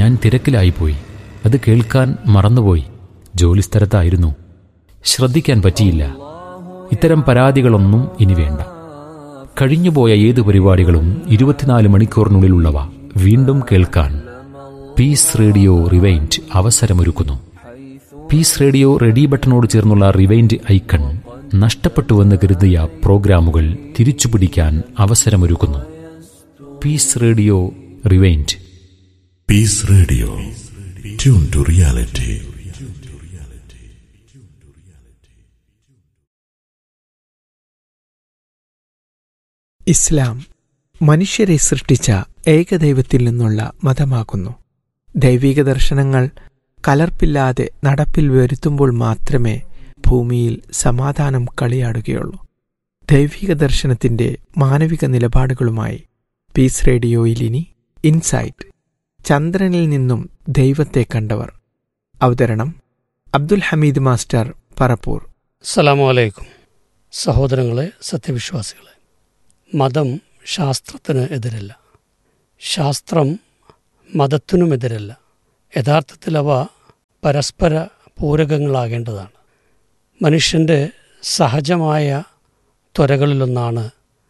ഞാൻ തിരക്കിലായിപ്പോയി, അത് കേൾക്കാൻ മറന്നുപോയി, ജോലിസ്ഥലത്തായിരുന്നു, ശ്രദ്ധിക്കാൻ പറ്റിയില്ല. ഇത്തരം പരാതികളൊന്നും ഇനി വേണ്ട. കഴിഞ്ഞുപോയ ഏത് പരിപാടികളും 24 മണിക്കൂറിനുള്ളിലുള്ളവ വീണ്ടും കേൾക്കാൻ piece radio rewind അവസരമൊരുക്കുന്നു. Piece radio ready ബട്ടണോട് ചേർന്നുള്ള റിവൈൻഡ് ഐക്കൺ നഷ്ടപ്പെട്ടുവെന്ന് കരുതിയ പ്രോഗ്രാമുകൾ തിരിച്ചുപിടിക്കാൻ അവസരമൊരുക്കുന്നു. Piece radio rewind. Piece radio, tune to reality. ഇസ്ലാം മനുഷ്യരെ സൃഷ്ടിച്ച ഏകദൈവത്തിൽ നിന്നുള്ള മതമാകുന്നു. ദൈവിക ദർശനങ്ങൾ കലർപ്പില്ലാതെ നടപ്പിൽ വരുത്തുമ്പോൾ മാത്രമേ ഭൂമിയിൽ സമാധാനം കളിയാടുകയുള്ളൂ. ദൈവിക ദർശനത്തിന്റെ മാനവിക നിലപാടുകളുമായി പീസ് റേഡിയോയിൽ ഇനി ഇൻസൈറ്റ്, ചന്ദ്രനിൽ നിന്നും ദൈവത്തെ കണ്ടവർ. അവതരണം അബ്ദുൽ ഹമീദ് മാസ്റ്റർ, പറപ്പൂർ. അസ്സലാമു അലൈക്കും. സഹോദരങ്ങളെ, സത്യവിശ്വാസികളെ, മതം ശാസ്ത്രത്തിന് എതിരല്ല, ശാസ്ത്രം മതത്തിനുമെതിരല്ല. യഥാർത്ഥത്തിൽ അവ പരസ്പര പൂരകങ്ങളാകേണ്ടതാണ്. മനുഷ്യൻ്റെ സഹജമായ ത്വരകളിലൊന്നാണ്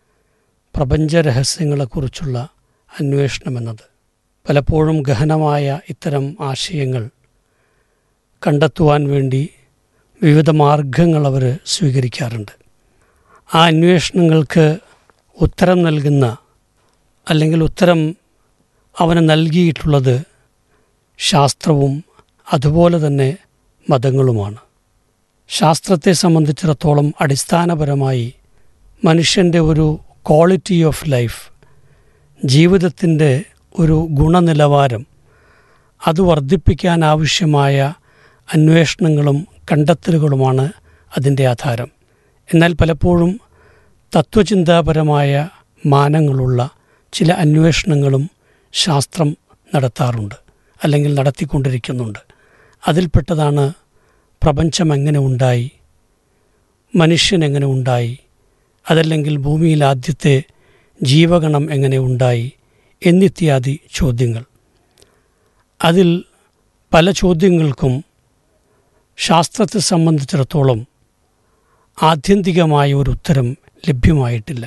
പ്രപഞ്ചരഹസ്യങ്ങളെക്കുറിച്ചുള്ള അന്വേഷണമെന്നത്. പലപ്പോഴും ഗഹനമായ ഇത്തരം ആശയങ്ങൾ കണ്ടെത്തുവാൻ വേണ്ടി വിവിധ മാർഗങ്ങൾ അവർ സ്വീകരിക്കാറുണ്ട്. ആ അന്വേഷണങ്ങൾക്ക് ഉത്തരം നൽകുന്ന, അല്ലെങ്കിൽ ഉത്തരം അവന് നൽകിയിട്ടുള്ളത് ശാസ്ത്രവും അതുപോലെ തന്നെ മതങ്ങളുമാണ്. ശാസ്ത്രത്തെ സംബന്ധിച്ചിടത്തോളം അടിസ്ഥാനപരമായി മനുഷ്യൻ്റെ ഒരു ക്വാളിറ്റി ഓഫ് ലൈഫ്, ജീവിതത്തിൻ്റെ ഒരു ഗുണനിലവാരം, അത് വർദ്ധിപ്പിക്കാൻ ആവശ്യമായ അന്വേഷണങ്ങളും കണ്ടെത്തലുകളുമാണ് അതിൻ്റെ ആധാരം. എന്നാൽ പലപ്പോഴും തത്വചിന്താപരമായ മാനങ്ങളുള്ള ചില അന്വേഷണങ്ങളും ശാസ്ത്രം നടത്താറുണ്ട്, അല്ലെങ്കിൽ നടത്തിക്കൊണ്ടിരിക്കുന്നുണ്ട്. അതിൽപ്പെട്ടതാണ് പ്രപഞ്ചം എങ്ങനെ ഉണ്ടായി, മനുഷ്യൻ എങ്ങനെ ഉണ്ടായി, അതല്ലെങ്കിൽ ഭൂമിയിൽ ആദ്യത്തെ ജീവഗണം എങ്ങനെ ഉണ്ടായി എന്നിത്യാദി ചോദ്യങ്ങൾ. അതിൽ പല ചോദ്യങ്ങൾക്കും ശാസ്ത്രത്തെ സംബന്ധിച്ചിടത്തോളം ആത്യന്തികമായ ഒരു ഉത്തരം ലഭ്യമായിട്ടില്ല.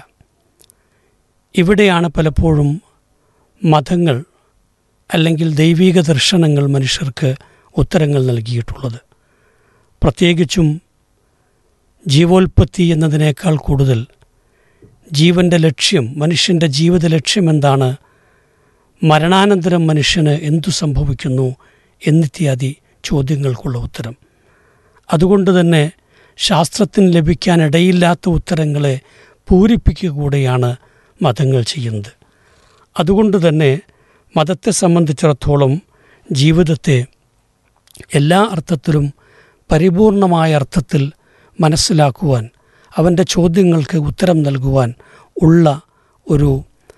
ഇവിടെയാണ് പലപ്പോഴും മതങ്ങൾ അല്ലെങ്കിൽ ദൈവിക ദർശനങ്ങൾ മനുഷ്യർക്ക് ഉത്തരങ്ങൾ നൽകിയിട്ടുള്ളത്. പ്രത്യേകിച്ചും ജീവോൽപ്പത്തി എന്നതിനേക്കാൾ കൂടുതൽ ജീവൻ്റെ ലക്ഷ്യം, മനുഷ്യൻ്റെ ജീവിത ലക്ഷ്യം എന്താണ്, മരണാനന്തരം മനുഷ്യന് എന്തു സംഭവിക്കുന്നു എന്നിത്യാദി ചോദ്യങ്ങൾക്കുള്ള ഉത്തരം. അതുകൊണ്ട് തന്നെ ശാസ്ത്രത്തിന് ലഭിക്കാനിടയില്ലാത്ത ഉത്തരങ്ങളെ പൂരിപ്പിക്കുക കൂടെയാണ് മതങ്ങൾ ചെയ്യുന്നത്. അതുകൊണ്ട് തന്നെ മതത്തെ സംബന്ധിച്ചിടത്തോളം ജീവിതത്തെ എല്ലാ അർത്ഥത്തിലും പരിപൂർണമായ അർത്ഥത്തിൽ മനസ്സിലാക്കുവാൻ, അവൻ്റെ ചോദ്യങ്ങൾക്ക് ഉത്തരം നൽകുവാൻ ഉള്ള ഒരു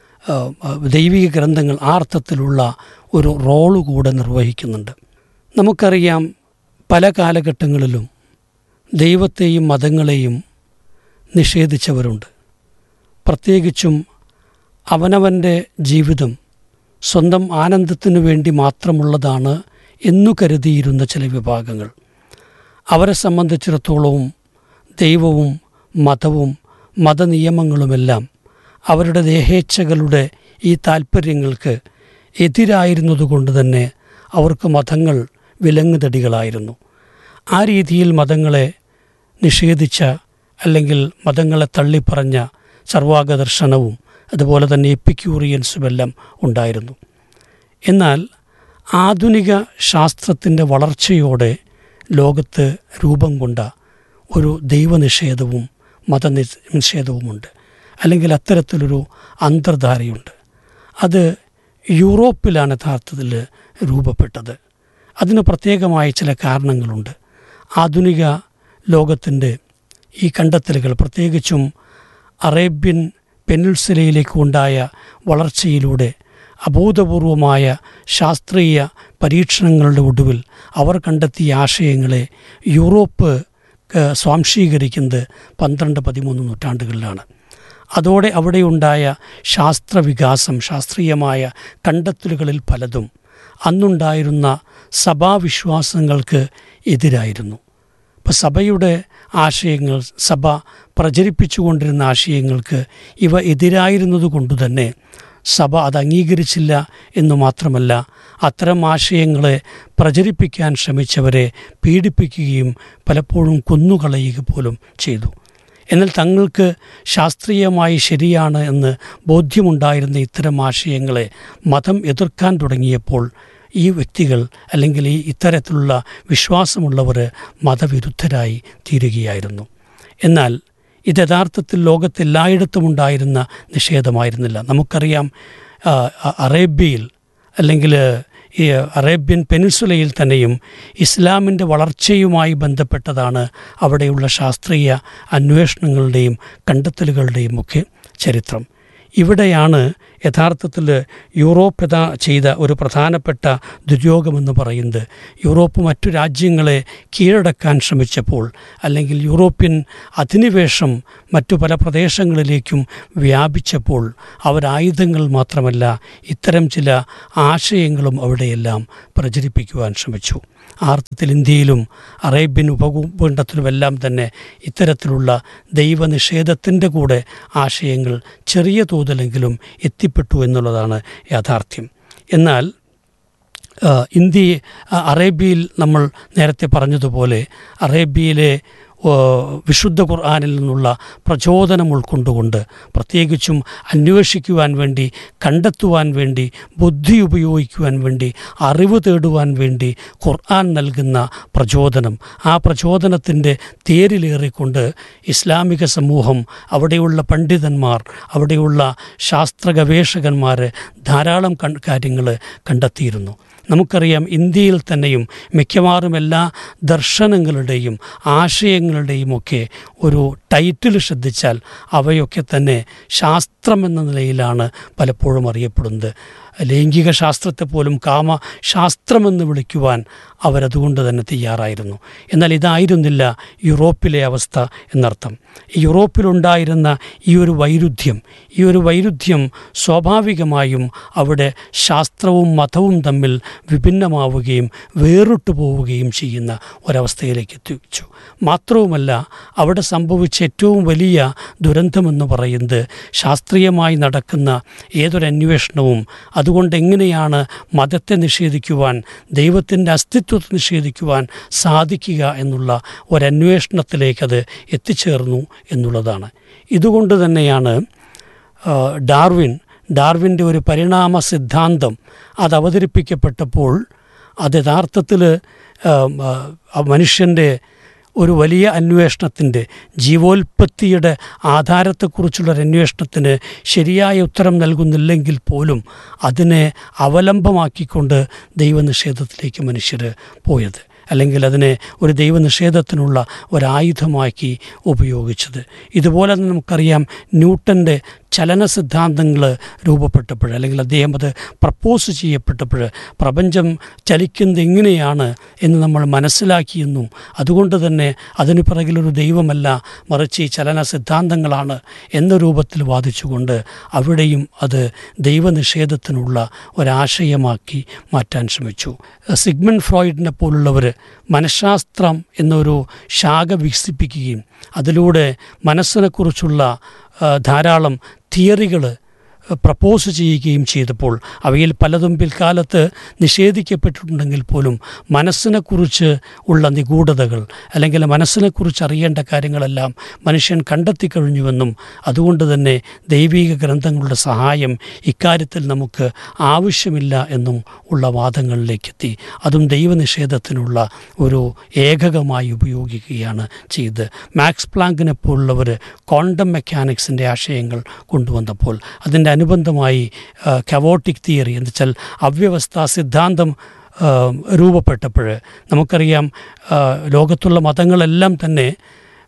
ദൈവിക ഗ്രന്ഥങ്ങൾ ആ അർത്ഥത്തിലുള്ള ഒരു റോള് കൂടെ നിർവഹിക്കുന്നുണ്ട്. നമുക്കറിയാം, പല കാലഘട്ടങ്ങളിലും ദൈവത്തെയും മതങ്ങളെയും നിഷേധിച്ചവരുണ്ട്. പ്രത്യേകിച്ചും അവനവൻ്റെ ജീവിതം സ്വന്തം ആനന്ദത്തിനു വേണ്ടി മാത്രമുള്ളതാണ് എന്നു കരുതിയിരുന്ന ചില വിഭാഗങ്ങൾ. അവരെ സംബന്ധിച്ചിടത്തോളവും ദൈവവും മതവും മതനിയമങ്ങളുമെല്ലാം അവരുടെ ദേഹേച്ഛകളുടെ ഈ താൽപ്പര്യങ്ങൾക്ക് എതിരായിരുന്നതുകൊണ്ട് തന്നെ അവർക്ക് മതങ്ങൾ വിലങ്ങുതടികളായിരുന്നു. ആ രീതിയിൽ മതങ്ങളെ നിഷേധിച്ച, അല്ലെങ്കിൽ മതങ്ങളെ തള്ളിപ്പറഞ്ഞ ചർവാക ദർശനവും അതുപോലെ തന്നെ എപ്പിക്യൂറിയൻസുമെല്ലാം ഉണ്ടായിരുന്നു. എന്നാൽ ആധുനിക ശാസ്ത്രത്തിൻ്റെ വളർച്ചയോടെ ലോകത്ത് രൂപം കൊണ്ട ഒരു ദൈവനിഷേധവും മതനിഷേധവുമുണ്ട്, അല്ലെങ്കിൽ അത്തരത്തിലൊരു അന്തർധാരയുണ്ട്. അത് യൂറോപ്പിലാണ് യഥാർത്ഥത്തിൽ രൂപപ്പെട്ടത്. അതിന് പ്രത്യേകമായ ചില കാരണങ്ങളുണ്ട്. ആധുനിക ലോകത്തിൻ്റെ ഈ കണ്ടെത്തലുകൾ, പ്രത്യേകിച്ചും അറേബ്യൻ പെനിൻസുലയിലേക്ക് ഉണ്ടായ വളർച്ചയിലൂടെ അഭൂതപൂർവമായ ശാസ്ത്രീയ പരീക്ഷണങ്ങളുടെ ഒടുവിൽ അവർ കണ്ടെത്തിയ ആശയങ്ങളെ യൂറോപ്പ് സ്വാംശീകരിക്കുന്നത് 12-13 നൂറ്റാണ്ടുകളിലാണ്. അതോടെ അവിടെയുണ്ടായ ശാസ്ത്രവികാസം, ശാസ്ത്രീയമായ കണ്ടെത്തലുകളിൽ പലതും അന്നുണ്ടായിരുന്ന സഭാവിശ്വാസങ്ങൾക്ക് എതിരായിരുന്നു. അപ്പോൾ സഭയുടെ ആശയങ്ങൾ, സഭ പ്രചരിപ്പിച്ചുകൊണ്ടിരുന്ന ആശയങ്ങൾക്ക് ഇവ എതിരായിരുന്നത് കൊണ്ടുതന്നെ സഭ അത് അംഗീകരിച്ചില്ല എന്നു മാത്രമല്ല, അത്തരം ആശയങ്ങളെ പ്രചരിപ്പിക്കാൻ ശ്രമിച്ചവരെ പീഡിപ്പിക്കുകയും പലപ്പോഴും കൊന്നുകളയുക പോലും ചെയ്തു. എന്നാൽ തങ്ങൾക്ക് ശാസ്ത്രീയമായി ശരിയാണ് എന്ന് ബോധ്യമുണ്ടായിരുന്ന ഇത്തരം ആശയങ്ങളെ മതം എതിർക്കാൻ തുടങ്ങിയപ്പോൾ ഈ വ്യക്തികൾ അല്ലെങ്കിൽ ഇത്തരത്തിലുള്ള വിശ്വാസമുള്ളവർ മതവിരുദ്ധരായി തീരുകയായിരുന്നു. എന്നാൽ ഇത് യഥാർത്ഥത്തിൽ ലോകത്തെല്ലായിടത്തും ഉണ്ടായിരുന്ന നിഷേധമായിരുന്നില്ല. നമുക്കറിയാം, അറേബ്യയിൽ അല്ലെങ്കിൽ ഈ അറേബ്യൻ പെനിൻസുലയിൽ തന്നെയും ഇസ്ലാമിൻ്റെ വളർച്ചയുമായി ബന്ധപ്പെട്ടതാണ് അവിടെയുള്ള ശാസ്ത്രീയ അന്വേഷണങ്ങളുടെയും കണ്ടെത്തലുകളുടെയും ഒക്കെ ചരിത്രം. ഇവിടെയാണ് യഥാർത്ഥത്തിൽ യൂറോപ്പ് ചെയ്ത ഒരു പ്രധാനപ്പെട്ട ദുര്യോഗമെന്ന് പറയുന്നത്. യൂറോപ്പ് മറ്റു രാജ്യങ്ങളെ കീഴടക്കാൻ ശ്രമിച്ചപ്പോൾ, അല്ലെങ്കിൽ യൂറോപ്യൻ അധിനിവേശം മറ്റു പല പ്രദേശങ്ങളിലേക്കും വ്യാപിച്ചപ്പോൾ, അവരായുധങ്ങൾ മാത്രമല്ല ഇത്തരം ചില ആശയങ്ങളും അവിടെയെല്ലാം പ്രചരിപ്പിക്കുവാൻ ശ്രമിച്ചു. ആർത്ഥത്തിൽ ഇന്ത്യയിലും അറേബ്യൻ ഉപഭൂഖണ്ഡത്തിലുമെല്ലാം തന്നെ ഇത്തരത്തിലുള്ള ദൈവനിഷേധത്തിൻ്റെ കൂടെ ആശയങ്ങൾ ചെറിയ തോതിലെങ്കിലും എത്തിപ്പെട്ടു എന്നുള്ളതാണ് യാഥാർത്ഥ്യം. എന്നാൽ അറേബ്യയിൽ നമ്മൾ നേരത്തെ പറഞ്ഞതുപോലെ അറേബ്യയിലെ വിശുദ്ധ ഖുർആനിൽ നിന്നുള്ള പ്രചോദനം ഉൾക്കൊണ്ടുകൊണ്ട്, പ്രത്യേകിച്ചും അന്വേഷിക്കുവാൻ വേണ്ടി, കണ്ടെത്തുവാൻ വേണ്ടി, ബുദ്ധി ഉപയോഗിക്കുവാൻ വേണ്ടി, അറിവ് തേടുവാൻ വേണ്ടി ഖുർആൻ നൽകുന്ന പ്രചോദനം, ആ പ്രചോദനത്തിൻ്റെ തേരിലേറിക്കൊണ്ട് ഇസ്ലാമിക സമൂഹം, അവിടെയുള്ള പണ്ഡിതന്മാർ, അവിടെയുള്ള ശാസ്ത്ര ഗവേഷകന്മാർ ധാരാളം കാര്യങ്ങൾ കണ്ടെത്തിയിരുന്നു. നമുക്കറിയാം, ഇന്ത്യയിൽ തന്നെയും മിക്കവാറും എല്ലാ ദർശനങ്ങളുടെയും ആശയങ്ങളുടെയും ഒക്കെ ഒരു ടൈറ്റിൽ ശ്രദ്ധിച്ചാൽ അവയൊക്കെ തന്നെ ശാസ്ത്രമെന്ന നിലയിലാണ് പലപ്പോഴും അറിയപ്പെടുന്നത്. ലൈംഗിക ശാസ്ത്രത്തെ പോലും കാമശാസ്ത്രമെന്ന് വിളിക്കുവാൻ അവരതുകൊണ്ട് തന്നെ തയ്യാറായിരുന്നു. എന്നാൽ ഇതായിരുന്നില്ല യൂറോപ്പിലെ അവസ്ഥ എന്നർത്ഥം. യൂറോപ്പിലുണ്ടായിരുന്ന ഈ ഒരു വൈരുദ്ധ്യം സ്വാഭാവികമായും അവിടെ ശാസ്ത്രവും മതവും തമ്മിൽ വിഭിന്നമാവുകയും വേറിട്ടു പോവുകയും ചെയ്യുന്ന ഒരവസ്ഥയിലേക്ക് എത്തിച്ചു. മാത്രവുമല്ല, അവിടെ സംഭവിച്ച ഏറ്റവും വലിയ ദുരന്തമെന്ന് പറയുന്നത് ശാസ്ത്രീയമായി നടക്കുന്ന ഏതൊരു അന്വേഷണവും അതുകൊണ്ട് എങ്ങനെയാണ് മതത്തെ നിഷേധിക്കുവാൻ, ദൈവത്തിൻ്റെ അസ്തിത്വത്തെ നിഷേധിക്കുവാൻ സാധിക്കുക എന്നുള്ള ഒരന്വേഷണത്തിലേക്കത് എത്തിച്ചേർന്നു എന്നുള്ളതാണ്. ഇതുകൊണ്ട് തന്നെയാണ് ഡാർവിൻ്റെ ഒരു പരിണാമ സിദ്ധാന്തം അത് അവതരിപ്പിക്കപ്പെട്ടപ്പോൾ അത് യഥാർത്ഥത്തിൽ മനുഷ്യൻ്റെ ഒരു വലിയ അന്വേഷണത്തിൻ്റെ, ജീവോൽപത്തിയുടെ ആധാരത്തെക്കുറിച്ചുള്ളൊരന്വേഷണത്തിന് ശരിയായ ഉത്തരം നൽകുന്നില്ലെങ്കിൽ പോലും അതിനെ അവലംബമാക്കിക്കൊണ്ട് ദൈവനിഷേധത്തിലേക്ക് മനുഷ്യർ പോയത്, അല്ലെങ്കിൽ അതിനെ ഒരു ദൈവനിഷേധത്തിനുള്ള ഒരായുധമാക്കി ഉപയോഗിച്ചത്. ഇതുപോലെ തന്നെ നമുക്കറിയാം, ന്യൂട്ടൻ്റെ ചലന സിദ്ധാന്തങ്ങൾ രൂപപ്പെട്ടപ്പോൾ, അല്ലെങ്കിൽ അദ്ദേഹം അത് പ്രപ്പോസ് ചെയ്യപ്പെട്ടപ്പോൾ, പ്രപഞ്ചം ചലിക്കുന്നത് എങ്ങനെയാണ് എന്ന് നമ്മൾ മനസ്സിലാക്കിയെന്നും അതുകൊണ്ട് തന്നെ അതിന് പിറകിലൊരു ദൈവമല്ല മറിച്ച് ഈ ചലന സിദ്ധാന്തങ്ങളാണ് എന്ന രൂപത്തിൽ വാദിച്ചുകൊണ്ട് അവിടെയും അത് ദൈവനിഷേധത്തിനുള്ള ഒരാശയമാക്കി മാറ്റാൻ ശ്രമിച്ചു. സിഗ്മണ്ട് ഫ്രോയിഡിനെ പോലുള്ളവർ മനഃശാസ്ത്രം എന്നൊരു ശാഖ വികസിപ്പിക്കുകയും അതിലൂടെ മനസ്സിനെക്കുറിച്ചുള്ള ധാരാളം തിയറികൾ പ്രപ്പോസ് ചെയ്യുകയും ചെയ്തപ്പോൾ അവയിൽ പലതും പിൽക്കാലത്ത് നിഷേധിക്കപ്പെട്ടിട്ടുണ്ടെങ്കിൽ പോലും മനസ്സിനെക്കുറിച്ച് ഉള്ള നിഗൂഢതകൾ, അല്ലെങ്കിൽ മനസ്സിനെക്കുറിച്ച് അറിയേണ്ട കാര്യങ്ങളെല്ലാം മനുഷ്യൻ കണ്ടെത്തിക്കഴിഞ്ഞുവെന്നും അതുകൊണ്ട് തന്നെ ദൈവിക ഗ്രന്ഥങ്ങളുടെ സഹായം ഇക്കാര്യത്തിൽ നമുക്ക് ആവശ്യമില്ല എന്നും ഉള്ള വാദങ്ങളിലേക്കെത്തി. അതും ദൈവനിഷേധത്തിനുള്ള ഒരു ഏകകമായി ഉപയോഗിക്കുകയാണ് ചെയ്തത്. മാക്സ് പ്ലാങ്കിനെ പോലുള്ളവർ ക്വാണ്ടം മെക്കാനിക്സിൻ്റെ ആശയങ്ങൾ കൊണ്ടുവന്നപ്പോൾ അതിൻ്റെ അനുബന്ധമായി കവോട്ടിക് തിയറി എന്ന് വെച്ചാൽ അവ്യവസ്ഥാ സിദ്ധാന്തം രൂപപ്പെട്ടപ്പോൾ നമുക്കറിയാം, ലോകത്തുള്ള മതങ്ങളെല്ലാം തന്നെ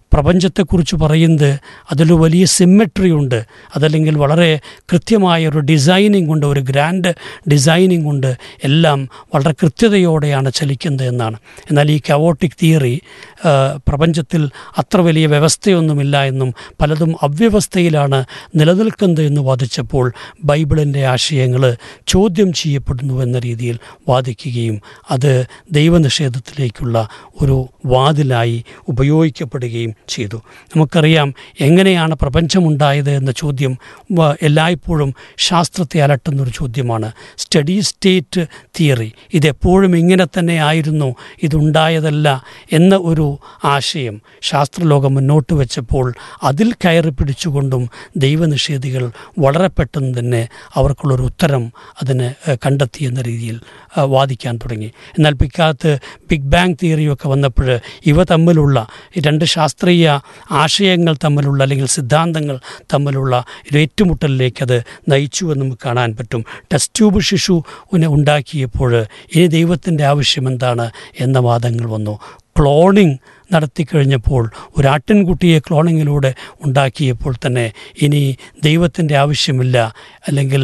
പ്രപഞ്ചത്തെക്കുറിച്ച് പറയുന്നത് അതിലൊരു വലിയ സിമ്മെട്രി ഉണ്ട്, അതല്ലെങ്കിൽ വളരെ കൃത്യമായ ഒരു ഡിസൈനിങ് ഉണ്ട്, ഒരു ഗ്രാൻഡ് ഡിസൈനിങ് ഉണ്ട്, എല്ലാം വളരെ കൃത്യതയോടെയാണ് ചലിക്കുന്നത് എന്നാണ്. എന്നാൽ ഈ കവോട്ടിക് തിയറി പ്രപഞ്ചത്തിൽ അത്ര വലിയ വ്യവസ്ഥയൊന്നുമില്ല എന്നും പലതും അവ്യവസ്ഥയിലാണ് നിലനിൽക്കുന്നത് എന്ന് വാദിച്ചപ്പോൾ ബൈബിളിൻ്റെ ആശയങ്ങൾ ചോദ്യം ചെയ്യപ്പെടുന്നു എന്ന രീതിയിൽ വാദിക്കുകയും അത് ദൈവനിഷേധത്തിലേക്കുള്ള ഒരു വാതിലായി ഉപയോഗിക്കപ്പെടുകയും ചെയ്തു. നമുക്കറിയാം എങ്ങനെയാണ് പ്രപഞ്ചമുണ്ടായത് എന്ന ചോദ്യം എല്ലായ്പ്പോഴും ശാസ്ത്രത്തെ അലട്ടുന്നൊരു ചോദ്യമാണ്. സ്റ്റഡി സ്റ്റേറ്റ് തിയറി, ഇതെപ്പോഴും ഇങ്ങനെ തന്നെ ആയിരുന്നു, ഇതുണ്ടായതല്ല എന്ന ഒരു ആശയം ശാസ്ത്രലോകം മുന്നോട്ട് വെച്ചപ്പോൾ അതിൽ കയറി പിടിച്ചുകൊണ്ടും ദൈവനിഷേധികൾ വളരെ പെട്ടെന്ന് തന്നെ അവർക്കുള്ളൊരു ഉത്തരം അതിന് കണ്ടെത്തി എന്ന രീതിയിൽ വാദിക്കാൻ തുടങ്ങി. എന്നാൽ പിൽക്കാലത്ത് ബിഗ് ബാങ് തിയറിയൊക്കെ വന്നപ്പോൾ ഇവ തമ്മിലുള്ള രണ്ട് ശാസ്ത്രീയ ആശയങ്ങൾ തമ്മിലുള്ള അല്ലെങ്കിൽ സിദ്ധാന്തങ്ങൾ തമ്മിലുള്ള ഒരു ഏറ്റുമുട്ടലിലേക്ക് അത് നയിച്ചു എന്ന് നമുക്ക് കാണാൻ പറ്റും. ടെസ്റ്റ് ട്യൂബ് ശിശുവിനെ ഉണ്ടാക്കിയപ്പോൾ ഇനി ദൈവത്തിൻ്റെ ആവശ്യം എന്താണ് എന്ന വാദങ്ങൾ വന്നു. ക്ലോണിംഗ് നടത്തിക്കഴിഞ്ഞപ്പോൾ ഒരു ആട്ടിൻകുട്ടിയെ ക്ലോണിങ്ങിലൂടെ ഉണ്ടാക്കിയപ്പോൾ തന്നെ ഇനി ദൈവത്തിൻ്റെ ആവശ്യമില്ല, അല്ലെങ്കിൽ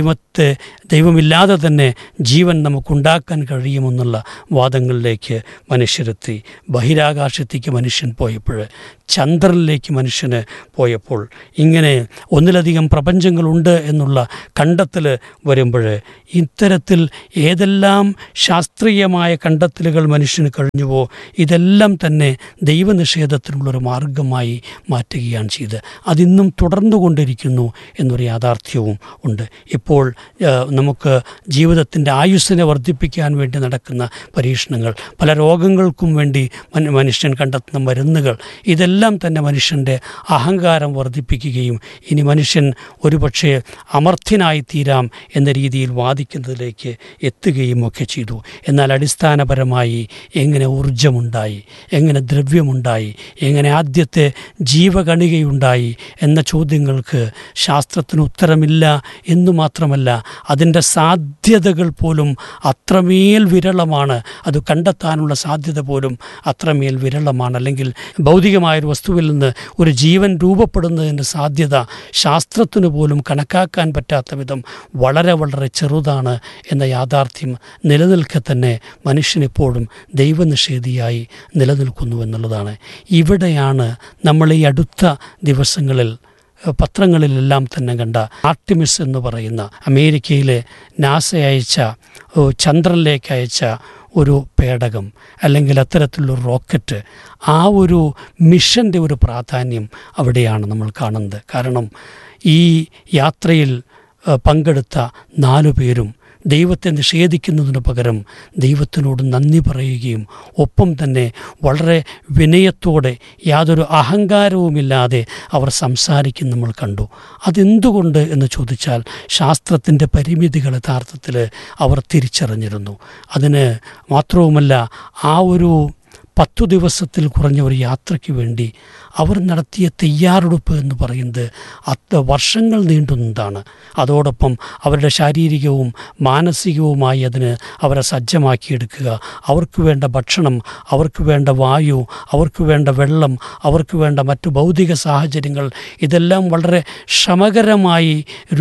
ദൈവമില്ലാതെ തന്നെ ജീവൻ നമുക്കുണ്ടാക്കാൻ കഴിയുമെന്നുള്ള വാദങ്ങളിലേക്ക് മനുഷ്യരെത്തി. ബഹിരാകാശത്തേക്ക് മനുഷ്യൻ പോയപ്പോൾ, ചന്ദ്രനിലേക്ക് മനുഷ്യന് പോയപ്പോൾ, ഇങ്ങനെ ഒന്നിലധികം പ്രപഞ്ചങ്ങളുണ്ട് എന്നുള്ള കണ്ടെത്തൽ വരുമ്പോൾ ഇത്തരത്തിൽ ഏതെല്ലാം ശാസ്ത്രീയമായ കണ്ടെത്തലുകൾ മനുഷ്യന് കഴിഞ്ഞുവോ ഇതെല്ലാം തന്നെ ദൈവനിഷേധത്തിനുള്ളൊരു മാർഗമായി മാറ്റുകയാണ് ചെയ്ത് അതിന്നും തുടർന്നുകൊണ്ടിരിക്കുന്നു എന്നൊരു യാഥാർത്ഥ്യവും ഉണ്ട്. ഇപ്പോൾ നമുക്ക് ജീവിതത്തിൻ്റെ ആയുസ്സിനെ വർദ്ധിപ്പിക്കാൻ വേണ്ടി നടക്കുന്ന പരീക്ഷണങ്ങൾ, പല രോഗങ്ങൾക്കും വേണ്ടി മനുഷ്യൻ കണ്ടെത്തുന്ന മരുന്നുകൾ, ഇതെല്ലാം തന്നെ മനുഷ്യൻ്റെ അഹങ്കാരം വർദ്ധിപ്പിക്കുകയും ഇനി മനുഷ്യൻ ഒരുപക്ഷെ അമർത്യനായി തീരാം എന്ന രീതിയിൽ വാദിക്കുന്നതിലേക്ക് എത്തുകയും ഒക്കെ ചെയ്തു. എന്നാൽ അടിസ്ഥാനപരമായി എങ്ങനെ ഊർജമുണ്ടായി, എങ്ങനെ ദ്രവ്യമുണ്ടായി, എങ്ങനെ ആദ്യത്തെ ജീവകണികയുണ്ടായി എന്ന ചോദ്യങ്ങൾക്ക് ശാസ്ത്രത്തിന് ഉത്തരമില്ല എന്നു മാത്രമല്ല അതിൻ്റെ സാധ്യതകൾ പോലും അത്രമേൽ വിരളമാണ്. അത് കണ്ടെത്താനുള്ള സാധ്യത പോലും അത്രമേൽ വിരളമാണ്. അല്ലെങ്കിൽ ഭൗതികമായൊരു വസ്തുവിൽ നിന്ന് ഒരു ജീവൻ രൂപപ്പെടുന്നതിൻ്റെ സാധ്യത ശാസ്ത്രത്തിന് പോലും കണക്കാക്കാൻ പറ്റാത്ത വിധം വളരെ വളരെ ചെറുതാണ് എന്ന യാഥാർത്ഥ്യം നിലനിൽക്കെ തന്നെ മനുഷ്യനെപ്പോഴും ദൈവനിഷേധിയായി നിലനിൽക്കുന്നു എന്നുള്ളതാണ്. ഇവിടെയാണ് നമ്മൾ ഈ അടുത്ത ദിവസങ്ങളിൽ പത്രങ്ങളിലെല്ലാം തന്നെ കണ്ട ആർട്ടിമിസ് എന്ന് പറയുന്ന അമേരിക്കയിലെ നാസ അയച്ച ചന്ദ്രനിലേക്ക് അയച്ച ഒരു പേടകം അല്ലെങ്കിൽ അത്തരത്തിലുള്ളൊരു റോക്കറ്റ്, ആ ഒരു മിഷൻ്റെ ഒരു പ്രാധാന്യം അവിടെയാണ് നമ്മൾ കാണുന്നത്. കാരണം ഈ യാത്രയിൽ പങ്കെടുത്ത 4 പേരും ദൈവത്തെ നിഷേധിക്കുന്നതിന് പകരം ദൈവത്തിനോട് നന്ദി പറയുകയും ഒപ്പം തന്നെ വളരെ വിനയത്തോടെ യാതൊരു അഹങ്കാരവുമില്ലാതെ അവർ സംസാരിക്കും നമ്മൾ കണ്ടു. അതെന്തുകൊണ്ട് എന്ന് ചോദിച്ചാൽ ശാസ്ത്രത്തിൻ്റെ പരിമിതികൾ യഥാർത്ഥത്തിൽ അവർ തിരിച്ചറിഞ്ഞിരുന്നു. അതിന് മാത്രവുമല്ല ആ ഒരു 10 ദിവസത്തിൽ കുറഞ്ഞ ഒരു യാത്രയ്ക്ക് വേണ്ടി അവർ നടത്തിയ തയ്യാറെടുപ്പ് എന്ന് പറയുന്നത് വർഷങ്ങൾ നീണ്ടുന്നതാണ്. അതോടൊപ്പം അവരുടെ ശാരീരികവും മാനസികവുമായി അതിന് അവരെ സജ്ജമാക്കിയെടുക്കുക, അവർക്ക് വേണ്ട ഭക്ഷണം, അവർക്ക് വേണ്ട വായു, അവർക്ക് വേണ്ട വെള്ളം, അവർക്ക് വേണ്ട മറ്റു ഭൗതിക സാഹചര്യങ്ങൾ, ഇതെല്ലാം വളരെ ശ്രമകരമായി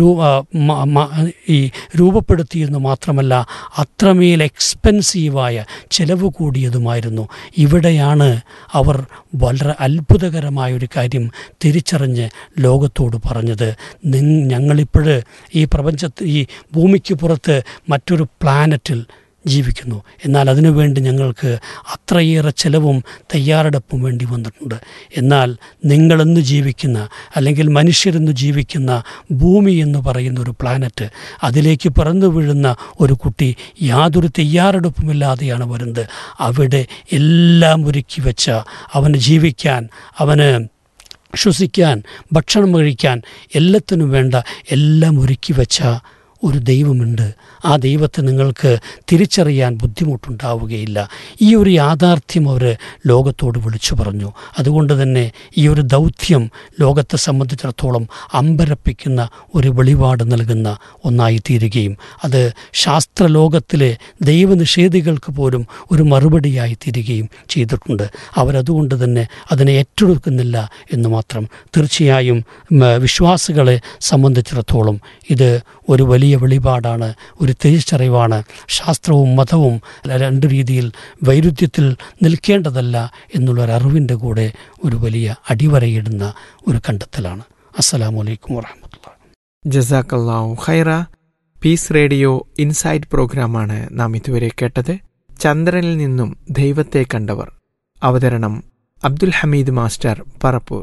രൂപപ്പെടുത്തിയെന്ന് മാത്രമല്ല അത്രമേൽ എക്സ്പെൻസീവായ ചിലവ് കൂടിയതുമായിരുന്നു. ഇവിടെയാണ് അവർ വളരെ അത്ഭുതകരമായൊരു കാര്യം തിരിച്ചറിഞ്ഞ് ലോകത്തോട് പറഞ്ഞത്. ഞങ്ങളിപ്പോൾ ഈ പ്രപഞ്ചത്തിൽ, ഈ ഭൂമിക്ക് പുറത്ത് മറ്റൊരു പ്ലാനറ്റിൽ ജീവിക്കുന്നു, എന്നാൽ അതിനുവേണ്ടി ഞങ്ങൾക്ക് അത്രയേറെ ചെലവും തയ്യാറെടുപ്പും വേണ്ടി വന്നിട്ടുണ്ട്. എന്നാൽ നിങ്ങളെന്ന് ജീവിക്കുന്ന അല്ലെങ്കിൽ മനുഷ്യരെന്ന് ജീവിക്കുന്ന ഭൂമി എന്ന് പറയുന്ന ഒരു പ്ലാനറ്റ്, അതിലേക്ക് പിറന്നു വീഴുന്ന ഒരു കുട്ടി യാതൊരു തയ്യാറെടുപ്പുമില്ലാതെയാണ് വരുന്നത്. അവിടെ എല്ലാം ഒരുക്കി വെച്ച, അവന് ജീവിക്കാൻ, അവന് ശ്വസിക്കാൻ, ഭക്ഷണം കഴിക്കാൻ, എല്ലാത്തിനും വേണ്ട എല്ലാം ഒരുക്കി വെച്ച ഒരു ദൈവമുണ്ട്, ആ ദൈവത്തെ നിങ്ങൾക്ക് തിരിച്ചറിയാൻ ബുദ്ധിമുട്ടുണ്ടാവുകയില്ല. ഈ ഒരു യാഥാർത്ഥ്യം അവർ ലോകത്തോട് വിളിച്ചു പറഞ്ഞു. അതുകൊണ്ട് തന്നെ ഈ ഒരു ദൗത്യം ലോകത്തെ സംബന്ധിച്ചിടത്തോളം അമ്പരപ്പിക്കുന്ന ഒരു വെളിപാട് നൽകുന്ന ഒന്നായിത്തീരുകയും അത് ശാസ്ത്രലോകത്തിലെ ദൈവനിഷേധികൾക്ക് പോലും ഒരു മറുപടിയായി തീരുകയും ചെയ്തിട്ടുണ്ട്. അവരതുകൊണ്ട് തന്നെ അതിനെ ഏറ്റെടുക്കുന്നില്ല എന്ന് മാത്രം. തീർച്ചയായും വിശ്വാസികളെ സംബന്ധിച്ചിടത്തോളം ഇത് ഒരു വലിയ വെളിപാടാണ്, ഒരു തിരിച്ചറിവാണ്. ശാസ്ത്രവും മതവും രണ്ട് രീതിയിൽ വൈരുദ്ധ്യത്തിൽ നിൽക്കേണ്ടതല്ല എന്നുള്ളൊരറിവിൻ്റെ കൂടെ ഒരു വലിയ അടിവരയിടുന്ന ഒരു കണ്ടെത്തലാണ്. അസ്സലാമു അലൈക്കും വറഹ്മത്തുള്ളാഹി. ജസാക്കല്ലാഹു ഖൈറ. പീസ് റേഡിയോ ഇൻസൈറ്റ് പ്രോഗ്രാമാണ് നാം ഇതുവരെ കേട്ടത്. ചന്ദ്രനിൽ നിന്നും ദൈവത്തെ കണ്ടവർ. അവതരണം അബ്ദുൽ ഹമീദ് മാസ്റ്റർ പറപ്പൂർ.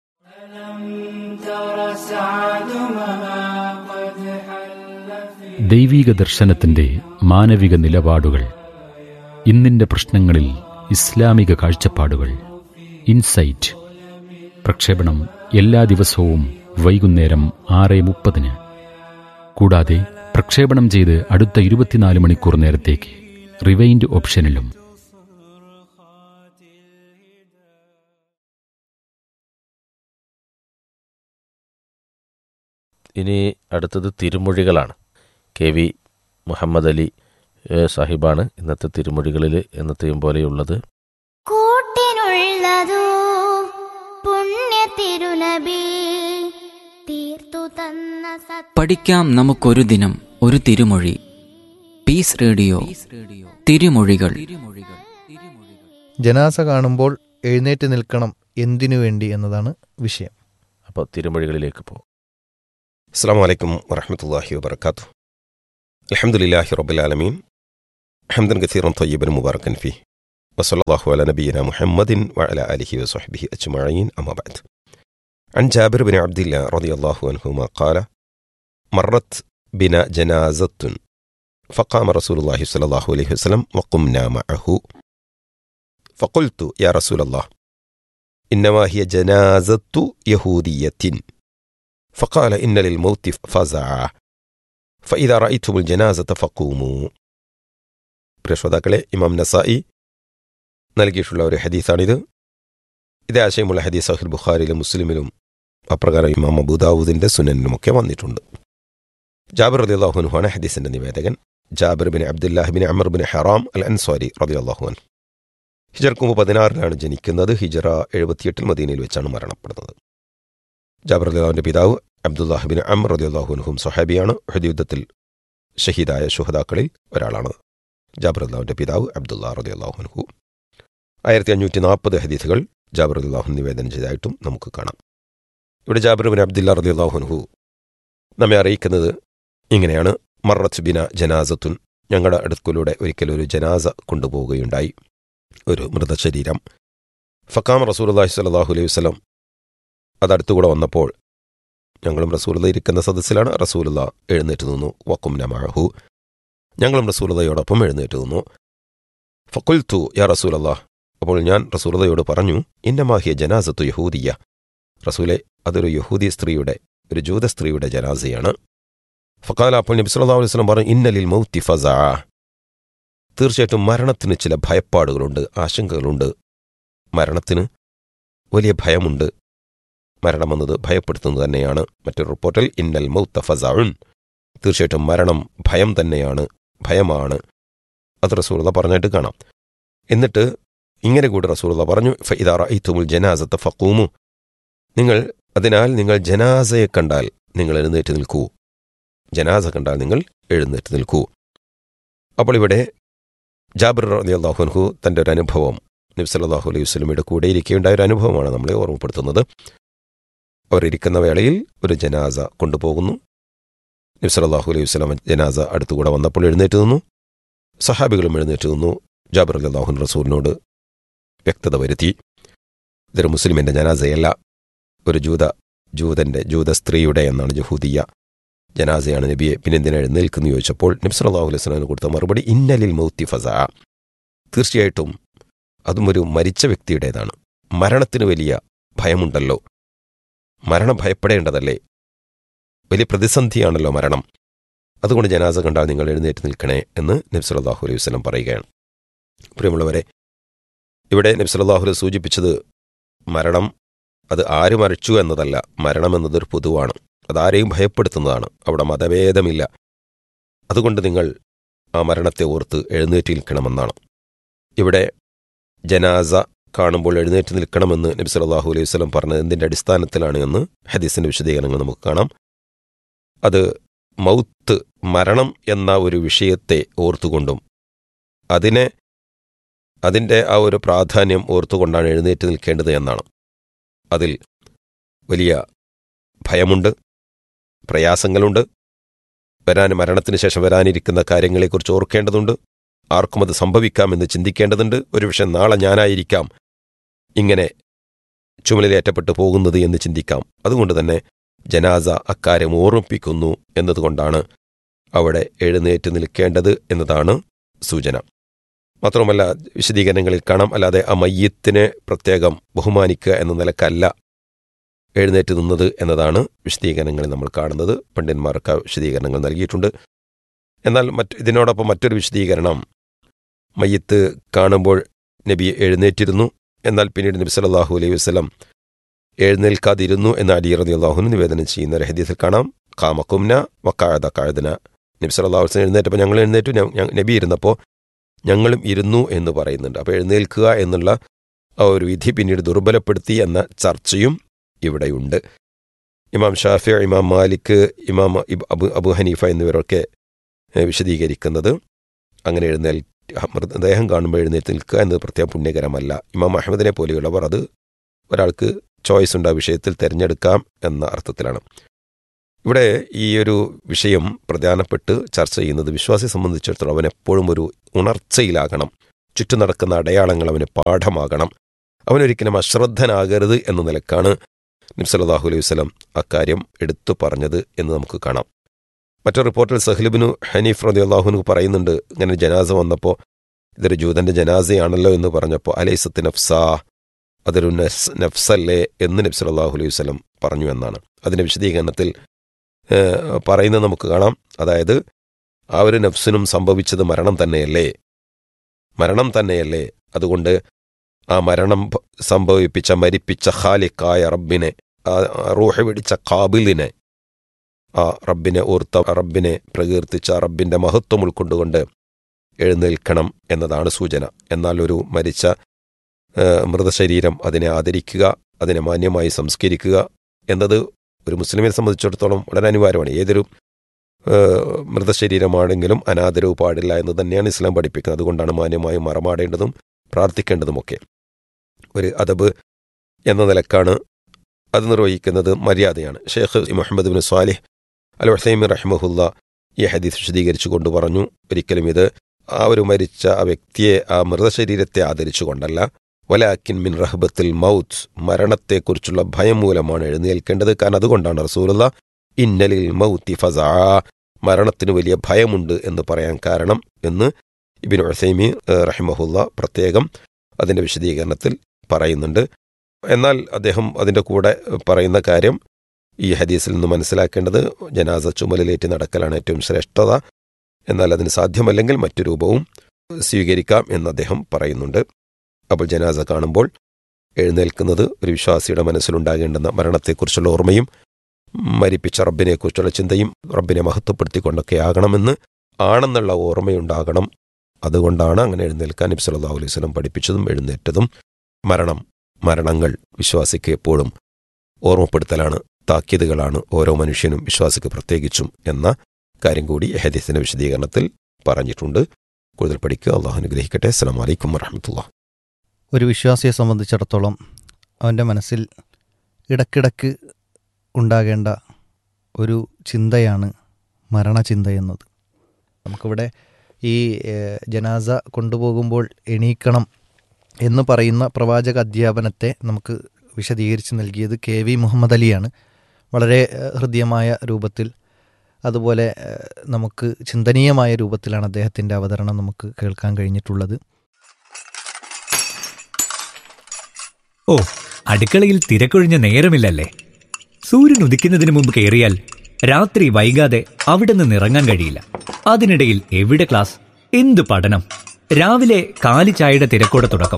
ദൈവീക ദർശനത്തിൻ്റെ മാനവിക നിലപാടുകൾ, ഇന്നിൻ്റെ പ്രശ്നങ്ങളിൽ ഇസ്ലാമിക കാഴ്ചപ്പാടുകൾ. ഇൻസൈറ്റ് പ്രക്ഷേപണം എല്ലാ ദിവസവും വൈകുന്നേരം 6:30. കൂടാതെ പ്രക്ഷേപണം ചെയ്ത് അടുത്ത 24 മണിക്കൂർ നേരത്തേക്ക് റിവൈൻഡ് ഓപ്ഷനിലും. ഇനി അടുത്തത് തിരുമൊഴികളാണ്. KV മുഹമ്മദ് അലി സാഹിബാണ് ഇന്നത്തെ തിരുമൊഴികളിൽ എന്നത്തെയും പോലെയുള്ളത്. കൂട്ടിനുള്ളതോ പുണ്യ തിരുനബി തീർത്തു തന്ന പഠിക്കാം നമുക്കൊരു ദിനം ഒരു തിരുമൊഴി. പീസ് റേഡിയോ തിരുമൊഴികൾ. ജനാസ കാണുമ്പോൾ എഴുന്നേറ്റ് നിൽക്കണം എന്തിനു വേണ്ടി എന്നതാണ് വിഷയം. അപ്പോൾ തിരുമൊഴികളിലേക്ക് പോകും. അസ്സലാമു അലൈക്കും വറഹ്മത്തുള്ളാഹി വബറകാതുഹു. അൽഹംദുലില്ലാഹി റബ്ബിൽ ആലമീൻ ഹംദൻ കസീറൻ ത്വയ്യിബൻ മുബാറകൻ ഫീഹി വസല്ലല്ലാഹു അലാ നബിയിനാ മുഹമ്മദിൻ വഅലാ ആലിഹി വസഹ്ബിഹി അജ്മഈൻ അമ്മാ ബഅദ്. അൻ ജാബിർ ബിൻ അബ്ദില്ലാഹ് റളിയല്ലാഹു അൻഹുമാ ഖാല മറത്ത് ബിനാ ജനാസത്തുൻ ഫഖാമ റസൂലുള്ളാഹി സ്വല്ലല്ലാഹു അലൈഹി വസല്ലം വഖുംനാ മഅഹു ഫഖുൽതു യാ റസൂലല്ലാഹ് ഇന്നമാ ഹിയ ജനാസത്തു യഹൂദിയ്യത്തിൻ فقال إن للموت فزعا فإذا رأيتم الجنازة فقوموا. പ്രിയശ്രോതാക്കളെ, ഇമാം നസായി നൽകിയിട്ടുള്ള ഒരു ഹദീസാണിത്. ഇതേ ആശയമുള്ള ഹദീസ് സഹീഹ് ബുഖാരിയിലും മുസ്ലിമിലും അപ്രകാരം ഇമാം അബൂദാവൂദിന്റെ സുനനിലുമൊക്കെ വന്നിട്ടുണ്ട്. ജാബിർ റളിയല്ലാഹു അൻഹു ആണ് ഹദീസിന്റെ നിവേദകൻ. Jabir bin Abdullah bin Amar bin ഹറാം അൽ അൻസ്വാരി റളിയല്ലാഹു അൻഹു ഹിജറക്ക് മുമ്പ് 16 ജനിക്കുന്നത്. ഹിജറ 78 മദീനയിൽ വെച്ചാണ് മരണപ്പെടുന്നത്. ജാബിർ റളിയല്ലാഹുവിന്റെ പിതാവ് അബ്ദുല്ലാഹ് ബിൻ അമർ റളിയല്ലാഹു അൻഹും സ്വഹാബിയാണ്. ഉഹദ് യുദ്ധത്തിൽ ഷഹീദായ ശുഹദാക്കളിൽ ഒരാളാണ് ജാബിർ റളിയല്ലാഹുവിന്റെ പിതാവ് അബ്ദുല്ലാഹ് റളിയല്ലാഹു അൻഹു. 1540 ഹദീസുകൾ ജാബിർ റളിയല്ലാഹു നിവേദനം ചെയ്തതായിട്ടും നമുക്ക് കാണാം. ഇവിടെ ജാബിർ ബിൻ അബ്ദുല്ലാഹ് റളിയല്ലാഹു അൻഹു നമ്മെ അറിയിക്കുന്നത് ഇങ്ങനെയാണ്: മറത്ത് ബിന ജനാസത്തുൻ, ഞങ്ങളുടെ അടുക്കലൂടെ ഒരിക്കലൊരു ജനാസ കൊണ്ടുപോവുകയുണ്ടായി, ഒരു മൃതശരീരം. ഫഖാം റസൂലുള്ളാഹി സ്വല്ലല്ലാഹു അലൈഹി വസല്ലം, അതടുത്തുകൂടെ വന്നപ്പോൾ ഞങ്ങളും റസൂലുള്ളാഹി ഇരിക്കുന്ന സദസ്സിലാണ്. റസൂലുള്ളാഹി എഴുന്നേറ്റ് നിന്നു. വഖുംനാ മഅഹു, ഞങ്ങളും റസൂലുള്ളാഹിയോടൊപ്പം എഴുന്നേറ്റ് നിന്നു. ഫഖുൽതു യാ റസൂലല്ലാഹ്, അപ്പോൾ ഞാൻ റസൂലുള്ളാഹിയോട് പറഞ്ഞു, ഇന്നമാ ഹിയ ജനാസത്തു യഹൂദിയ്യ, റസൂലെ, അതൊരു യഹൂദി സ്ത്രീയുടെ, ഒരു ജൂത സ്ത്രീയുടെ ജനാസയാണ്. ഫഖാല, അപ്പോൾ നബി സല്ലല്ലാഹു അലൈഹി വസല്ലം പറഞ്ഞു, ഇന്നലിൽ മൗത്തി ഫസഅ, തീർച്ചയായിട്ടും മരണത്തിന് ചില ഭയപ്പാടുകളുണ്ട്, ആശങ്കകളുണ്ട്. മരണത്തിന് വലിയ ഭയമുണ്ട്. മരണമെന്നത് ഭയപ്പെടുത്തുന്നത് തന്നെയാണ്. മറ്റൊരു റിപ്പോർട്ടിൽ ഇന്നൽ മൗത്ത ഫസഉൻ, തീർച്ചയായിട്ടും മരണം ഭയം തന്നെയാണ്, ഭയമാണ്. അത് റസൂലുള്ളാഹി പറഞ്ഞായിട്ട് കാണാം. എന്നിട്ട് ഇങ്ങനെ കൂടി റസൂലുള്ളാഹി പറഞ്ഞു, ഫഇദാ റഅയ്തുമുൽ ജനാസത ഫഖൂമു, അതിനാൽ നിങ്ങൾ ജനാസയെ കണ്ടാൽ നിങ്ങൾ എഴുന്നേറ്റ് നിൽക്കൂ. ജനാസ കണ്ടാൽ നിങ്ങൾ എഴുന്നേറ്റ് നിൽക്കൂ. അപ്പോൾ ഇവിടെ ജാബിർ റളിയല്ലാഹു അൻഹു തൻ്റെ ഒരു അനുഭവം, നബി സല്ലല്ലാഹു അലൈഹി വസല്ലമയുടെ കൂടെ ഇരിക്കുകയുണ്ടായ ഒരു അനുഭവമാണ് നമ്മളെ ഓർമ്മപ്പെടുത്തുന്നത്. അവരിയ്ക്കുന്ന വേളയിൽ ഒരു ജനാസ കൊണ്ടുപോകുന്നു. നബി സല്ലല്ലാഹു അലൈഹി വസല്ലം ജനാസ അടുത്തുകൂടെ വന്നപ്പോൾ എഴുന്നേറ്റ് നിന്നു. സഹാബികളും എഴുന്നേറ്റ് നിന്നു. ജാബിർ റളിയല്ലാഹു അൻഹു റസൂലിനോട് വ്യക്തത വരുത്തി, ഇതൊരു മുസ്ലിമിൻ്റെ ജനാസയല്ല, ഒരു ജൂത സ്ത്രീയുടെ എന്നാണ്, യഹൂദിയ ജനാസയാണ് നബിയെ, പിന്നെന്തിനാ എഴുന്നേൽക്കുന്നു ചോദിച്ചപ്പോൾ നബി സല്ലല്ലാഹു അലൈഹി വസല്ലം കൊടുത്ത മറുപടി ഇന്നലിൽ മൗത്തി ഫസഅ, തീർച്ചയായിട്ടും അതും ഒരു മരിച്ച വ്യക്തിയുടേതാണ്. മരണത്തിന് വലിയ ഭയമുണ്ടല്ലോ, മരണം ഭയപ്പെടേണ്ടതല്ലേ, വലിയ പ്രതിസന്ധിയാണല്ലോ മരണം. അതുകൊണ്ട് ജനാസ കണ്ടാൽ നിങ്ങൾ എഴുന്നേറ്റ് നിൽക്കണേ എന്ന് നബി സല്ലല്ലാഹു അലൈഹി വസല്ലം പറയുകയാണ്. പ്രിയമുള്ളവരെ, ഇവിടെ നബി സല്ലല്ലാഹു അലൈഹി വസല്ലം സൂചിപ്പിച്ചത് മരണം അത് ആര് മരിച്ചു എന്നതല്ല, മരണം എന്നതൊരു പൊതുവാണ്, അതാരെയും ഭയപ്പെടുത്തുന്നതാണ്, അവിടെ മതഭേദമില്ല. അതുകൊണ്ട് നിങ്ങൾ ആ മരണത്തെ ഓർത്ത് എഴുന്നേറ്റ് നിൽക്കണമെന്നാണ്. ഇവിടെ ജനാസ കാണുമ്പോൾ എഴുന്നേറ്റ് നിൽക്കണമെന്ന് നബി സല്ലല്ലാഹു അലൈഹി വസല്ലം പറഞ്ഞത് എന്തിൻ്റെ അടിസ്ഥാനത്തിലാണ് എന്ന് ഹദീസിൻ്റെ വിശദീകരണങ്ങൾ നമുക്ക് കാണാം. അത് മൗത്ത്, മരണം എന്ന ഒരു വിഷയത്തെ ഓർത്തുകൊണ്ടും അതിൻ്റെ ആ ഒരു പ്രാധാന്യം ഓർത്തുകൊണ്ടാണ് എഴുന്നേറ്റ് നിൽക്കേണ്ടത് എന്നാണ്. അതിൽ വലിയ ഭയമുണ്ട്, പ്രയാസങ്ങളുണ്ട്, മരണത്തിന് ശേഷം വരാനിരിക്കുന്ന കാര്യങ്ങളെക്കുറിച്ച് ഓർക്കേണ്ടതുണ്ട്, ആർക്കും അത് സംഭവിക്കാമെന്ന് ചിന്തിക്കേണ്ടതുണ്ട്. ഒരു പക്ഷേ നാളെ ഞാനായിരിക്കാം ഇങ്ങനെ ചുമലിലേറ്റപ്പെട്ടു പോകുന്നത് എന്ന് ചിന്തിക്കാം. അതുകൊണ്ട് തന്നെ ജനാസ അക്കാര്യം ഓർമ്മിപ്പിക്കുന്നു എന്നതുകൊണ്ടാണ് അവിടെ എഴുന്നേറ്റ് നിൽക്കേണ്ടത് എന്നതാണ് സൂചന. മാത്രമല്ല വിശദീകരണങ്ങളിൽ കാണാം, അല്ലാതെ ആ മയ്യത്തിനെ പ്രത്യേകം ബഹുമാനിക്കുക എന്ന നിലക്കല്ല എഴുന്നേറ്റ് നിന്നത് എന്നതാണ് വിശദീകരണങ്ങളിൽ നമ്മൾ കാണുന്നത്. പണ്ഡിതന്മാർക്ക് വിശദീകരണങ്ങൾ നൽകിയിട്ടുണ്ട്. എന്നാൽ ഇതിനോടൊപ്പം മറ്റൊരു വിശദീകരണം, മയ്യത്ത് കാണുമ്പോൾ നബി എഴുന്നേറ്റിരുന്നു, എന്നാൽ പിന്നീട് നബി സല്ലല്ലാഹു അലൈഹി വസല്ലം എഴുന്നേൽക്കാതിരുന്നു എന്ന് അലി റളിയല്ലാഹു അൻഹു നിവേദനം ചെയ്യുന്ന ഒരു ഹദീസിൽ കാണാം. ഖാമ ഖുംന വഖഅദ ഖഅദന, നബി സല്ലല്ലാഹു അലൈഹി വസല്ലം എഴുന്നേറ്റപ്പോൾ ഞങ്ങൾ എഴുന്നേറ്റു, നബി ഇരുന്നപ്പോൾ ഞങ്ങളും ഇരുന്നു എന്ന് പറയുന്നുണ്ട്. അപ്പോൾ എഴുന്നേൽക്കുക എന്നുള്ള ആ ഒരു വിധി പിന്നീട് ദുർബലപ്പെടുത്തി എന്ന ചർച്ചയും ഇവിടെയുണ്ട്. ഇമാം ഷാഫി, ഇമാം മാലിക്, ഇമാം അബു ഹനീഫ എന്നിവരൊക്കെ വിശദീകരിക്കുന്നത് അങ്ങനെ മൃതദേഹം കാണുമ്പോൾ എഴുന്നേറ്റ് നിൽക്കുക എന്നത് പ്രത്യേകം പുണ്യകരമല്ല. ഇമാം അഹമ്മദിനെ പോലെയുള്ളവർ അത് ഒരാൾക്ക് ചോയ്സ് ഉണ്ട്, ആ വിഷയത്തിൽ തിരഞ്ഞെടുക്കാം എന്ന അർത്ഥത്തിലാണ്. ഇവിടെ ഈ ഒരു വിഷയം പ്രധാനപ്പെട്ട് ചർച്ച ചെയ്യുന്നത് വിശ്വാസിയെ സംബന്ധിച്ചിടത്തോളം അവൻ എപ്പോഴും ഒരു ഉണർച്ചയിലാകണം, ചുറ്റും നടക്കുന്ന അടയാളങ്ങൾ അവന് പാഠമാകണം, അവനൊരിക്കലും അശ്രദ്ധനാകരുത് എന്ന നിലക്കാണ് നബി സല്ലല്ലാഹു അലൈഹി വസല്ലം അക്കാര്യം എടുത്തു പറഞ്ഞത് എന്ന് നമുക്ക് കാണാം. മറ്റൊരു റിപ്പോർട്ടിൽ സഹ്ൽ ഇബ്നു ഹനീഫ് റളിയല്ലാഹു അൻഹു പറയുന്നുണ്ട്, ഇങ്ങനെ ജനാസ വന്നപ്പോൾ ഇതൊരു ജൂതന്റെ ജനാസയാണല്ലോ എന്ന് പറഞ്ഞപ്പോൾ അലൈസത്ത് നഫ്സാ, അതൊരു നഫ്സല്ലേ എന്ന് നബി സല്ലല്ലാഹു അലൈഹി വസല്ലം പറഞ്ഞു എന്നാണ്. അതിൻ്റെ വിശദീകരണത്തിൽ പറയുന്നത് നമുക്ക് കാണാം. അതായത് ആ ഒരു നഫ്സിനും സംഭവിച്ചത് മരണം തന്നെയല്ലേ. അതുകൊണ്ട് ആ മരണം സംഭവിപ്പിച്ച മരിപ്പിച്ച ഖാലിഖായ റബ്ബിനെ, ആ റൂഹ് പിടിച്ച ഖാബിലിനെ, ആ റബ്ബിനെ ഓർത്ത, റബ്ബിനെ പ്രകീർത്തിച്ച, റബ്ബിൻ്റെ മഹത്വം ഉൾക്കൊണ്ടുകൊണ്ട് എഴുന്നേൽക്കണം എന്നതാണ് സൂചന. എന്നാൽ ഒരു മരിച്ച മൃതശരീരം അതിനെ ആദരിക്കുക, അതിനെ മാന്യമായി സംസ്കരിക്കുക എന്നത് ഒരു മുസ്ലിമിനെ സംബന്ധിച്ചിടത്തോളം വളരെ അനിവാര്യമാണ്. ഏതൊരു മൃതശരീരമാണെങ്കിലും അനാദരവ് പാടില്ല എന്ന് തന്നെയാണ് ഇസ്ലാം പഠിപ്പിക്കുന്നത്. അതുകൊണ്ടാണ് മാന്യമായി മറമാടേണ്ടതും പ്രാർത്ഥിക്കേണ്ടതുമൊക്കെ. ഒരു അദബ് എന്ന നിലക്കാണ് അത് നിർവഹിക്കുന്നത്, മര്യാദയാണ്. ഷെയ്ഖ് മുഹമ്മദ് ബിൻ സ്വാലിഹ് അൽ ഉസൈമീൻ റഹിമഹുല്ല ഈ ഹദീസ് വിശദീകരിച്ചു കൊണ്ട് പറഞ്ഞു, ഒരിക്കലും ഇത് ആ ഒരു മരിച്ച ആ വ്യക്തിയെ, ആ മൃതശരീരത്തെ ആദരിച്ചുകൊണ്ടല്ല, വലാക്കിൻ മിൻ റഹ്ബത്തിൽ മൗത്ത്, മരണത്തെക്കുറിച്ചുള്ള ഭയം മൂലമാണ് എഴുന്നേൽക്കേണ്ടത്. കാരണം അതുകൊണ്ടാണ് റസൂലുള്ളാഹ് ഇന്നലിൽ മൗത്തി ഫസആ, മരണത്തിന് വലിയ ഭയമുണ്ട് എന്ന് പറയാൻ കാരണം എന്ന് ഇബ്നു ഉസൈമീൻ റഹിമഹുല്ല പ്രത്യേകം അതിൻ്റെ വിശദീകരണത്തിൽ പറയുന്നുണ്ട്. എന്നാൽ അദ്ദേഹം അതിൻ്റെ കൂടെ പറയുന്ന കാര്യം, ഈ ഹദീസിൽ നിന്ന് മനസ്സിലാക്കേണ്ടത് ജനാസ ചുമലിലേറ്റി നടക്കലാണ് ഏറ്റവും ശ്രേഷ്ഠത. എന്നാൽ അതിന് സാധ്യമല്ലെങ്കിൽ മറ്റു രൂപവും സ്വീകരിക്കാം എന്ന് അദ്ദേഹം പറയുന്നുണ്ട്. അപ്പോൾ ജനാസ കാണുമ്പോൾ എഴുന്നേൽക്കുന്നത് ഒരു വിശ്വാസിയുടെ മനസ്സിലുണ്ടാകേണ്ടുന്ന മരണത്തെക്കുറിച്ചുള്ള ഓർമ്മയും മരിപ്പിച്ച റബ്ബിനെക്കുറിച്ചുള്ള ചിന്തയും റബ്ബിനെ മഹത്വപ്പെടുത്തിക്കൊണ്ടൊക്കെ ആണെന്നുള്ള ഓർമ്മയുണ്ടാകണം. അതുകൊണ്ടാണ് അങ്ങനെ എഴുന്നേൽക്കാൻ നബി സല്ലല്ലാഹു അലൈഹി വസല്ലം പഠിപ്പിച്ചതും എഴുന്നേറ്റതും. മരണങ്ങൾ വിശ്വാസിക്ക് എപ്പോഴും ഓർമ്മപ്പെടുത്തലാണ്, താക്കീതുകളാണ് ഓരോ മനുഷ്യനും, വിശ്വാസിക്ക് പ്രത്യേകിച്ചും എന്ന കാര്യം കൂടി ഹദീസിന്റെ വിശദീകരണത്തിൽ പറഞ്ഞിട്ടുണ്ട്. കൂടുതൽ പഠിക്കുക. അള്ളാഹു അനുഗ്രഹിക്കട്ടെ. അസ്സലാമു അലൈക്കും വറഹ്മത്തുള്ളാഹി. ഒരു വിശ്വാസിയെ സംബന്ധിച്ചിടത്തോളം അവൻ്റെ മനസ്സിൽ ഇടയ്ക്കിടയ്ക്ക് ഉണ്ടാകേണ്ട ഒരു ചിന്തയാണ് മരണചിന്ത എന്നത്. നമുക്കിവിടെ ഈ ജനാസ കൊണ്ടുപോകുമ്പോൾ എണീക്കണം എന്ന് പറയുന്ന പ്രവാചക അധ്യാപനത്തെ നമുക്ക് വിശദീകരിച്ച് നൽകിയത് KV മുഹമ്മദ് അലിയാണ്. വളരെ ഹൃദ്യമായ രൂപത്തിൽ, അതുപോലെ നമുക്ക് ചിന്തനീയമായ രൂപത്തിലാണ് അദ്ദേഹത്തിൻ്റെ അവതരണം നമുക്ക് കേൾക്കാൻ കഴിഞ്ഞിട്ടുള്ളത്. ഓ, അടുക്കളയിൽ തിരക്കൊഴിഞ്ഞ നേരമില്ലല്ലേ? സൂര്യൻ ഉദിക്കുന്നതിന് മുമ്പ് കയറിയാൽ രാത്രി വൈകാതെ അവിടെ നിന്ന് ഇറങ്ങാൻ കഴിയില്ല. അതിനിടയിൽ എവിടെ ക്ലാസ്, എന്ത് പഠനം? രാവിലെ കാലി ചായയുടെ തിരക്കോടെ തുടക്കം,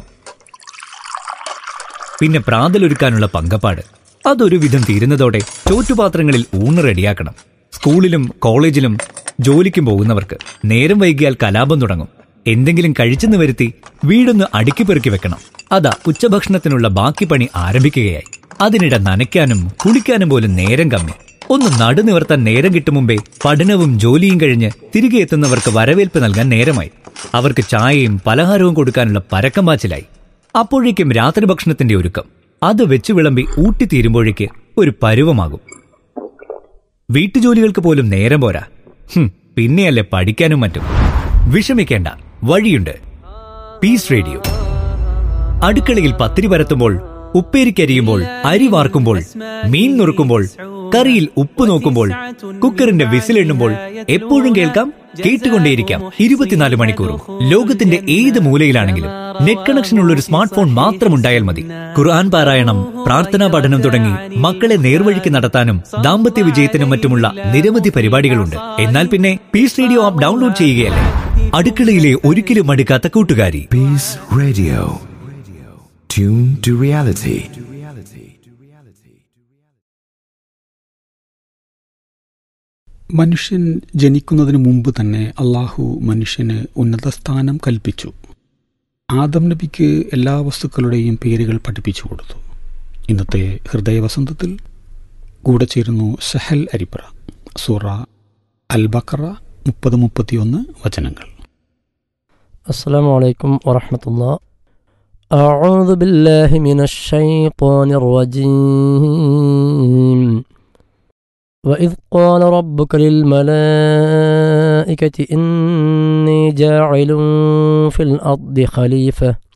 പിന്നെ പ്രാതലൊരുക്കാനുള്ള പങ്കപ്പാട്. അതൊരു വിധം തീരുന്നതോടെ ചോറ്റുപാത്രങ്ങളിൽ ഊണ് റെഡിയാക്കണം. സ്കൂളിലും കോളേജിലും ജോലിക്കും പോകുന്നവർക്ക് നേരം വൈകിയാൽ കലാപം തുടങ്ങും. എന്തെങ്കിലും കഴിച്ചെന്ന് വരുത്തി വീടൊന്ന് അടുക്കി പെറുക്കി വെക്കണം. അതാ ഉച്ചഭക്ഷണത്തിനുള്ള ബാക്കി പണി ആരംഭിക്കുകയായി. അതിനിടെ നനയ്ക്കാനും കുളിക്കാനും പോലും നേരം കമ്മി. ഒന്ന് നടുനിവർത്താൻ നേരം കിട്ടും മുമ്പേ പഠനവും ജോലിയും കഴിഞ്ഞ് തിരികെ എത്തുന്നവർക്ക് വരവേൽപ്പ് നൽകാൻ നേരമായി. അവർക്ക് ചായയും പലഹാരവും കൊടുക്കാനുള്ള പരക്കം പാച്ചിലായി. അപ്പോഴേക്കും രാത്രി ഭക്ഷണത്തിന്റെ ഒരുക്കം. അത് വെച്ചു വിളമ്പി ഊട്ടിത്തീരുമ്പോഴേക്ക് ഒരു പരുവമാകും. വീട്ടുജോലികൾക്ക് പോലും നേരം പോരാ. പിന്നെയല്ലേ പഠിക്കാനും മറ്റും. വിഷമിക്കേണ്ട, വഴിയുണ്ട്. Piece radio. അടുക്കളയിൽ പത്തിരി പരത്തുമ്പോൾ, ഉപ്പേരിക്കരിയുമ്പോൾ, അരി വാർക്കുമ്പോൾ, മീൻ നുറുക്കുമ്പോൾ, കറിയിൽ ഉപ്പ് നോക്കുമ്പോൾ, കുക്കറിന്റെ വിസിലെണ്ണുമ്പോൾ എപ്പോഴും കേൾക്കാം, കേട്ടുകൊണ്ടേയിരിക്കാം 24 മണിക്കൂറും. ലോകത്തിന്റെ ഏത് മൂലയിലാണെങ്കിലും നെറ്റ് കണക്ഷൻ ഉള്ള ഒരു സ്മാർട്ട് ഫോൺ മാത്രം ഉണ്ടായാൽ മതി. ഖുർആൻ പാരായണം, പ്രാർത്ഥനാ പഠനം തുടങ്ങി മക്കളെ നേർവഴിക്ക് നടത്താനും ദാമ്പത്യ വിജയത്തിനും മറ്റുമുള്ള നിരവധി പരിപാടികളുണ്ട്. എന്നാൽ പിന്നെ പീസ് റേഡിയോ ആപ്പ് ഡൗൺലോഡ് ചെയ്യുകയല്ലേ. അടുക്കളയിലെ ഒരിക്കലും മടുക്കാത്ത കൂട്ടുകാരി. Piece radio, tune to reality. മനുഷ്യൻ ജനിക്കുന്നതിന് മുമ്പ് തന്നെ അള്ളാഹു മനുഷ്യന് ഉന്നത സ്ഥാനം കൽപ്പിച്ചു. ആദം നബിക്ക് എല്ലാ വസ്തുക്കളുടെയും പേരുകൾ പഠിപ്പിച്ചു കൊടുത്തു. ഇന്നത്തെ ഹൃദയവസന്തത്തിൽ കൂടെ ചേരുന്നു സഹൽ അരിപ്ര. സൂറ അൽ ബഖറ 30-31 വചനങ്ങൾ. അസ്സലാമു അലൈക്കും വറഹ്മത്തുള്ളാഹി. അഊദു ബില്ലാഹി മിനശ് ശൈത്വാനിർ റജീം. وإذ قال ربك للملائكة إني جاعل في الأرض خليفة